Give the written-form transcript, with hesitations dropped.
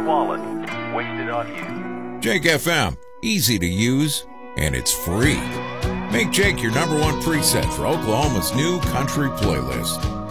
wallet wasted on you. Jake FM, easy to use, and it's free. Make Jake your number one preset for Oklahoma's new country playlist.